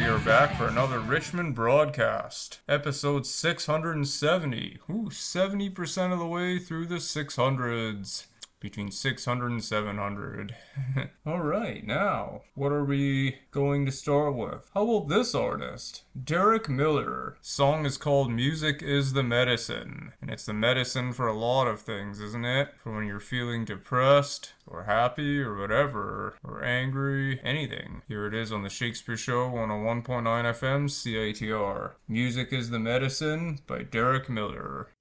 we are back for another Richmond broadcast. Episode 670. 70% of the way through the 600s. Between 600 and 700. Alright, now, what are we going to start with? How about this artist? Derek Miller. Song is called Music is the Medicine. And it's the medicine for a lot of things, isn't it? For when you're feeling depressed, or happy, or whatever, or angry, anything. Here it is on the Shakespeare Show 101.9 FM CITR. Music is the Medicine by Derek Miller.